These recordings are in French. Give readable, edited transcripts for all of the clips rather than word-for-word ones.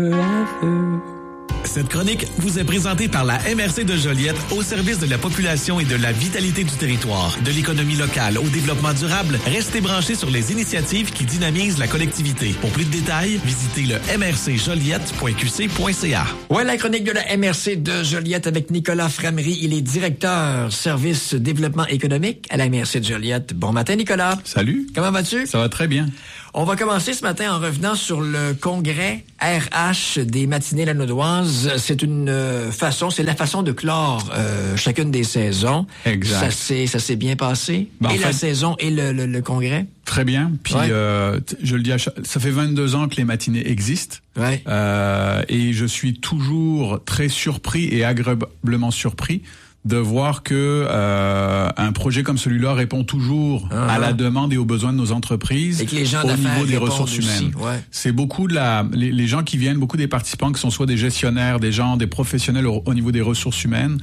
Cette chronique vous est présentée par la MRC de Joliette au service de la population et de la vitalité du territoire, de l'économie locale au développement durable. Restez branchés sur les initiatives qui dynamisent la collectivité. Pour plus de détails, visitez le mrcjoliette.qc.ca. Ouais, la chronique de la MRC de Joliette avec Nicolas Framery. Il est directeur service développement économique à la MRC de Joliette. Bon matin, Nicolas. Salut. Comment vas-tu? Ça va très bien. On va commencer ce matin en revenant sur le congrès RH des matinées lanaudoises. C'est la façon de clore chacune des saisons. Exact. Ça s'est bien passé. La saison et le congrès. Très bien. Puis je le dis, ça fait 22 ans que les matinées existent. Ouais. Et je suis toujours très surpris et agréablement surpris de voir que un projet comme celui-là répond toujours à la demande et aux besoins de nos entreprises et que les gens au niveau des ressources aussi, humaines. Ouais. C'est beaucoup les gens qui viennent, beaucoup des participants qui sont soit des gestionnaires, des professionnels au niveau des ressources humaines.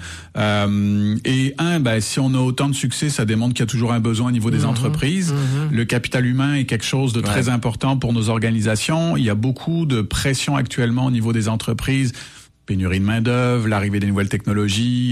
Si on a autant de succès, ça démontre qu'il y a toujours un besoin au niveau des entreprises. Le capital humain est quelque chose de très important pour nos organisations. Il y a beaucoup de pression actuellement au niveau des entreprises. Pénurie de main-d'œuvre, l'arrivée des nouvelles technologies,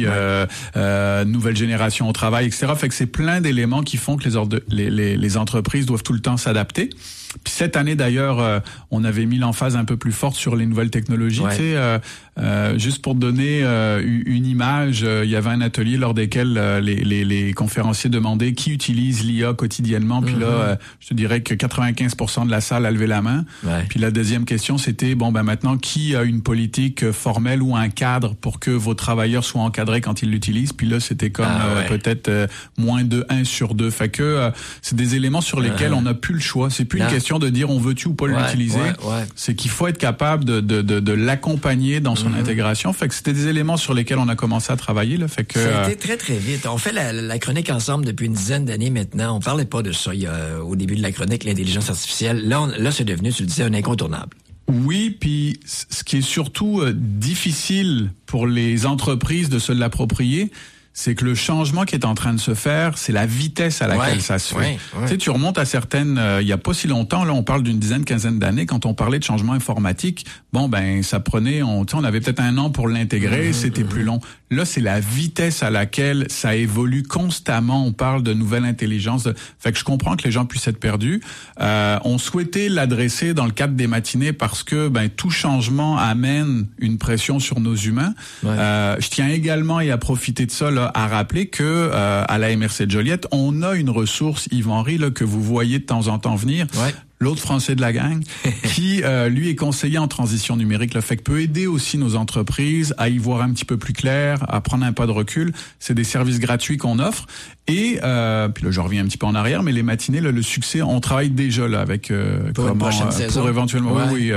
nouvelle génération au travail, etc. Fait que c'est plein d'éléments qui font que les entreprises doivent tout le temps s'adapter. Puis cette année d'ailleurs, on avait mis l'emphase un peu plus forte sur les nouvelles technologies. Ouais. Tu sais, juste pour te donner une image, il y avait un atelier lors desquels les conférenciers demandaient qui utilise l'IA quotidiennement. Puis là, je te dirais que 95% de la salle a levé la main. Ouais. Puis la deuxième question, c'était maintenant qui a une politique formelle ou un cadre pour que vos travailleurs soient encadrés quand ils l'utilisent. Puis là, c'était comme peut-être moins de 1 sur 2. Fait que c'est des éléments sur lesquels on n'a plus le choix. C'est plus une question de dire on veut-tu ou pas l'utiliser. C'est qu'il faut être capable de l'accompagner dans son intégration. Fait que c'était des éléments sur lesquels on a commencé à travailler. Là. Fait que ça a été très très vite. On fait la chronique ensemble depuis une dizaine d'années maintenant. On parlait pas de ça au début de la chronique, l'intelligence artificielle. Là, c'est devenu, tu le disais, un incontournable. Oui, puis ce qui est surtout difficile pour les entreprises de se l'approprier, c'est que le changement qui est en train de se faire, c'est la vitesse à laquelle ça se fait. Tu sais, tu remontes à certaines, il y a pas si longtemps, là, on parle d'une quinzaine d'années, quand on parlait de changement informatique, ça prenait, on avait peut-être 1 an pour l'intégrer, c'était plus long. Là, c'est la vitesse à laquelle ça évolue constamment. On parle de nouvelle intelligence. Fait que je comprends que les gens puissent être perdus. On souhaitait l'adresser dans le cadre des matinées parce que tout changement amène une pression sur nos humains. Je tiens également à profiter de ça là, à rappeler que à la MRC de Joliette, on a une ressource, Yves-Henri, là, que vous voyez de temps en temps venir. Ouais. L'autre Français de la gang, qui lui est conseiller en transition numérique, le fait que peut aider aussi nos entreprises à y voir un petit peu plus clair, à prendre un pas de recul. C'est des services gratuits qu'on offre. Et puis là, je reviens un petit peu en arrière, mais les matinées, là, le succès, on travaille déjà là avec pour éventuellement. Oui.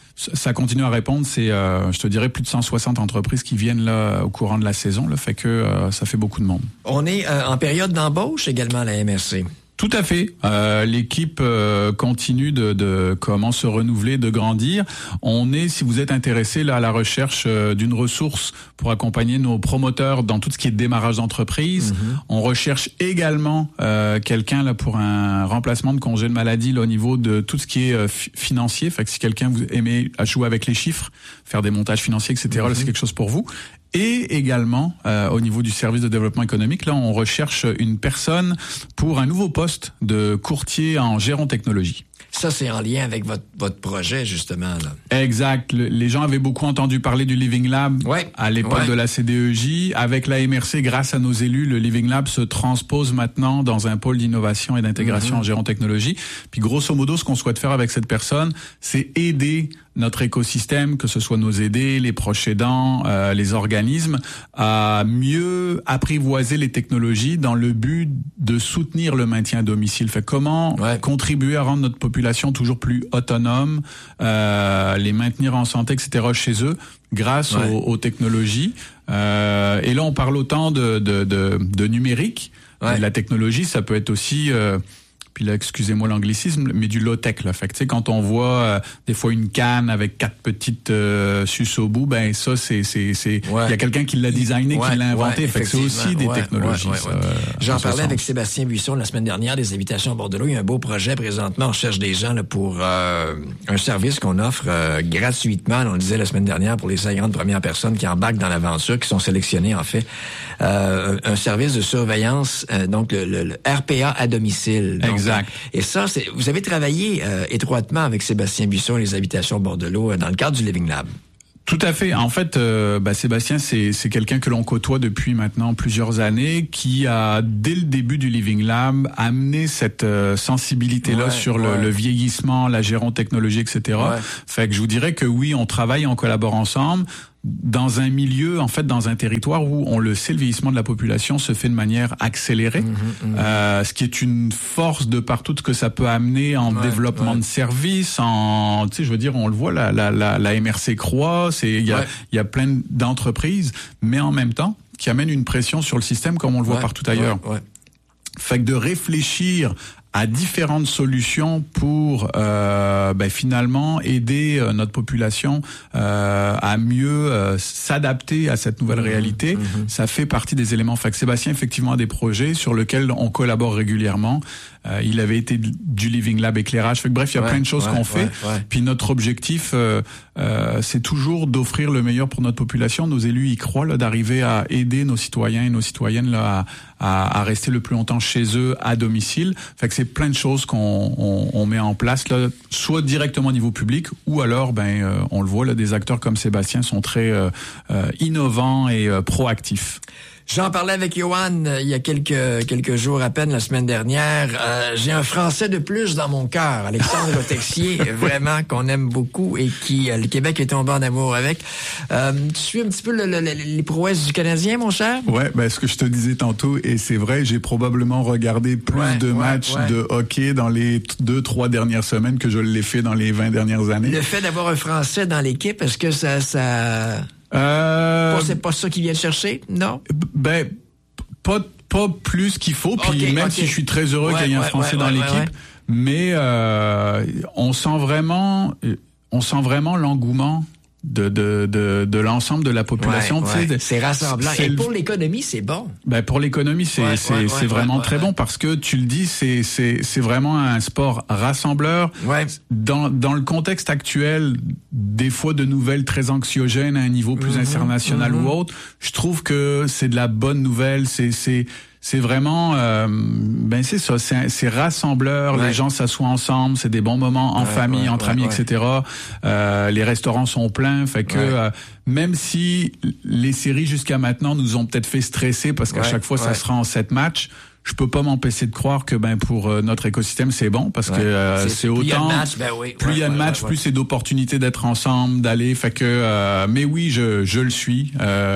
Ça continue à répondre. C'est, je te dirais, plus de 160 entreprises qui viennent là au courant de la saison. Là, fait que ça fait beaucoup de monde. On est en période d'embauche également à la MRC. Tout à fait. L'équipe continue de comment se renouveler, de grandir. On est, si vous êtes intéressé là à la recherche d'une ressource pour accompagner nos promoteurs dans tout ce qui est démarrage d'entreprise, on recherche également quelqu'un là pour un remplacement de congé de maladie là au niveau de tout ce qui est financier. Fait que si quelqu'un vous aimez à jouer avec les chiffres, faire des montages financiers, etc. Là, c'est quelque chose pour vous. Et également, au niveau du service de développement économique, là, on recherche une personne pour un nouveau poste de courtier en gérant technologie. Ça, c'est en lien avec votre projet, justement, là. Exact. Les gens avaient beaucoup entendu parler du Living Lab à l'époque de la CDEJ. Avec la MRC, grâce à nos élus, le Living Lab se transpose maintenant dans un pôle d'innovation et d'intégration en gérant technologie. Puis, grosso modo, ce qu'on souhaite faire avec cette personne, c'est aider notre écosystème, que ce soit nos aidés, les proches aidants, les organismes, à mieux apprivoiser les technologies dans le but de soutenir le maintien à domicile. Fait comment contribuer à rendre notre population toujours plus autonome, les maintenir en santé, etc. chez eux, grâce aux technologies. Et là, on parle autant de numérique. La technologie, ça peut être aussi puis là, excusez-moi l'anglicisme, mais du low-tech, là. Fait que, tu sais, quand on voit des fois une canne avec 4 petites suces au bout, ben ça, il y a quelqu'un qui l'a designé, qui l'a inventé. Fait que c'est aussi des technologies. J'en parlais avec Sébastien Buisson la semaine dernière des Habitations Bordelot. Il y a un beau projet présentement. On cherche des gens là, pour un service qu'on offre gratuitement. On le disait la semaine dernière pour les 50 premières personnes qui embarquent dans l'aventure, qui sont sélectionnées en fait. Un service de surveillance, donc le RPA à domicile. Donc, exact. Et ça, vous avez travaillé étroitement avec Sébastien Buisson et les Habitations Bordelot dans le cadre du Living Lab. Tout à fait. En fait, Sébastien, c'est quelqu'un que l'on côtoie depuis maintenant plusieurs années, qui a, dès le début du Living Lab, amené cette sensibilité-là sur le vieillissement, la gérontechnologie, etc. Fait que je vous dirais que oui, on travaille, on collabore ensemble dans un milieu, en fait, dans un territoire où on le sait, le vieillissement de la population se fait de manière accélérée, ce qui est une force de par tout ce que ça peut amener en développement de services, tu sais, je veux dire, on le voit, la MRC croît, il y a plein d'entreprises, mais en même temps, qui amènent une pression sur le système comme on le voit partout ailleurs. Fait que de réfléchir à différentes solutions pour finalement aider notre population à mieux s'adapter à cette nouvelle réalité. Ça fait partie des éléments. Fait que Sébastien effectivement a des projets sur lesquels on collabore régulièrement. Il avait été du Living Lab éclairage. Fait que bref, il y a plein de choses qu'on fait. Puis notre objectif, c'est toujours d'offrir le meilleur pour notre population. Nos élus y croient, là, d'arriver à aider nos citoyens et nos citoyennes là à rester le plus longtemps chez eux à domicile. Fait que c'est plein de choses qu'on met en place là, soit directement au niveau public ou alors on le voit là, des acteurs comme Sébastien sont très innovants et proactifs. J'en parlais avec Johan il y a quelques jours à peine, la semaine dernière. J'ai un Français de plus dans mon cœur, Alexandre Texier, vraiment qu'on aime beaucoup et qui le Québec est tombé en amour avec. Tu suis un petit peu les prouesses du Canadien, mon cher? Ouais, ce que je te disais tantôt, et c'est vrai, j'ai probablement regardé plus de matchs de hockey dans les 2-3 dernières semaines que je l'ai fait dans les 20 dernières années. Le fait d'avoir un Français dans l'équipe, est-ce que ça... c'est pas ça qu'il vient chercher, non? Pas plus qu'il faut. Puis même si je suis très heureux qu'il y ait un Français dans l'équipe, mais on sent vraiment l'engouement de l'ensemble de la population. C'est rassemblant. Et pour l'économie, c'est bon. Pour l'économie, c'est vraiment très bon parce que tu le dis, c'est vraiment un sport rassembleur. Dans le contexte actuel, des fois de nouvelles très anxiogènes à un niveau plus international ou autre, je trouve que c'est de la bonne nouvelle. C'est vraiment, c'est ça, c'est rassembleur. Les gens s'assoient ensemble, c'est des bons moments en famille, entre amis, etc. Les restaurants sont pleins, fait que même si les séries jusqu'à maintenant nous ont peut-être fait stresser parce qu'à chaque fois ça sera en 7 matchs. Je peux pas m'empêcher de croire que pour notre écosystème c'est bon parce que c'est autant plus il y a de matchs, plus c'est d'opportunités d'être ensemble, d'aller. Fait que mais oui, je le suis.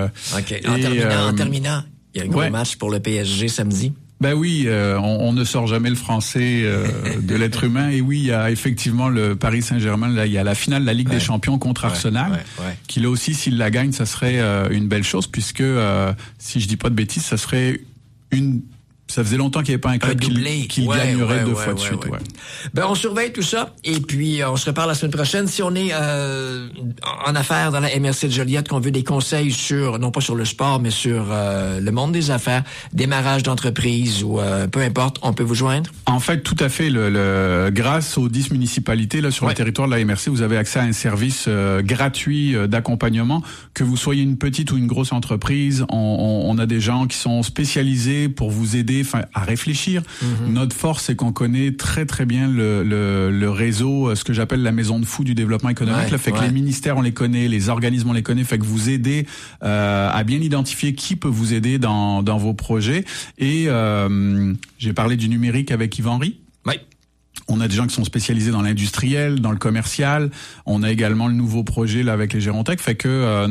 En terminant. Il y a un gros match pour le PSG samedi. Oui, on ne sort jamais le français de l'être humain. Et oui, il y a effectivement le Paris Saint-Germain. Là, il y a la finale de la Ligue des Champions contre Arsenal, qui là aussi, s'il la gagne, ça serait une belle chose, puisque si je dis pas de bêtises, ça serait ça faisait longtemps qu'il n'y avait pas un club qui gagnerait 2 fois de suite. On surveille tout ça et puis on se reparle la semaine prochaine. Si on est en affaires dans la MRC de Joliette, qu'on veut des conseils sur, non pas sur le sport, mais sur le monde des affaires, démarrage d'entreprise ou peu importe, on peut vous joindre? En fait, tout à fait. Grâce aux 10 municipalités là sur le territoire de la MRC, vous avez accès à un service gratuit d'accompagnement. Que vous soyez une petite ou une grosse entreprise, on a des gens qui sont spécialisés pour vous aider à réfléchir. Notre force, c'est qu'on connaît très très bien le réseau, ce que j'appelle la maison de fou du développement économique. Fait que les ministères, on les connaît, les organismes, on les connaît. Fait que vous aidez à bien identifier qui peut vous aider dans vos projets. Et j'ai parlé du numérique avec Yves-Henri. On a des gens qui sont spécialisés dans l'industriel, dans le commercial. On a également le nouveau projet là avec les Gérontech. Fait que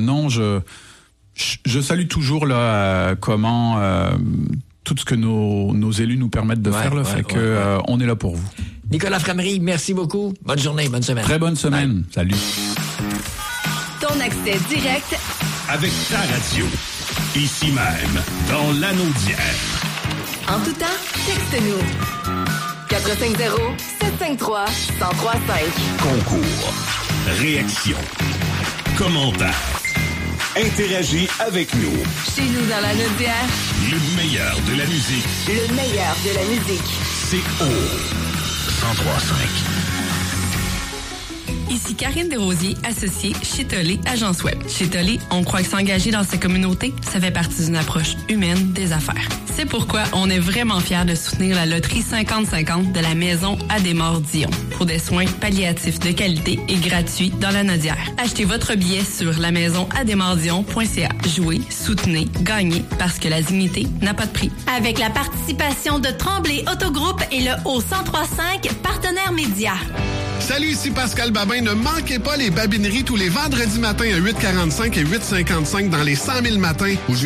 je salue toujours là comment tout ce que nos élus nous permettent de faire. On est là pour vous. Nicolas Framery, merci beaucoup. Bonne journée, bonne semaine. Très bonne semaine. Bye. Salut. Ton accès direct avec ta radio. Ici même, dans l'Anneau d'hier. En tout temps, texte-nous. 450-753-1035. Concours, réaction, commentaire. Interagis avec nous. Chez nous dans la Naudière, Le meilleur de la musique, le meilleur de la musique. c'est au 103.5. Ici Karine Desrosiers, associée chez Tollé Agence Web. Chez Tollé, on croit que s'engager dans sa communauté, ça fait partie d'une approche humaine des affaires. C'est pourquoi on est vraiment fiers de soutenir la loterie 50-50 de la maison Adémar-Dion pour des soins palliatifs de qualité et gratuits dans la Naudière. Achetez votre billet sur lamaisonademardion.ca. Jouez, soutenez, gagnez parce que la dignité n'a pas de prix. Avec la participation de Tremblay Autogroupe et le Haut 103.5 partenaires médias. Salut, ici Pascal Babin. Ne manquez pas les babineries tous les vendredis matins à 8h45 et 8h55 dans les 100 000 matins où je